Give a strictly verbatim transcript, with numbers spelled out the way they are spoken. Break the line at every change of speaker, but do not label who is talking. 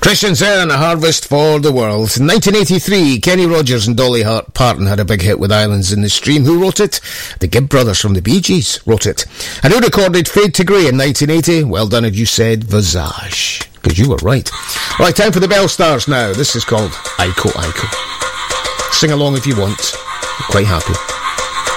Christian Sale and A Harvest for the World. In nineteen eighty-three, Kenny Rogers and Dolly Hart Parton had a big hit with Islands in the Stream. Who wrote it? The Gibb Brothers from the Bee Gees wrote it. And who recorded Fade to Grey in nineteen eighty? Well done, as you said, Visage. Because you were right. Right, time for the Bell Stars now. This is called Aiko Aiko. Sing along if you want. I'm quite happy.